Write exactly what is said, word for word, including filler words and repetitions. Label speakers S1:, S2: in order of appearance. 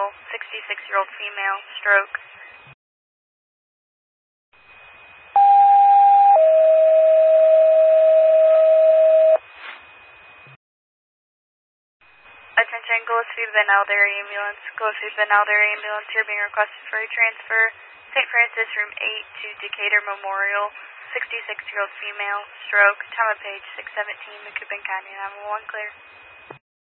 S1: Memorial, sixty-six-year-old female, stroke. Attention, Gillespie Benalder Ambulance. Gillespie Benalder Ambulance, you're being requested for a transfer. Saint Francis, room eight to Decatur Memorial, sixty-six-year-old female, stroke. Time of page six seventeen, Macoupin County, nine one one, clear.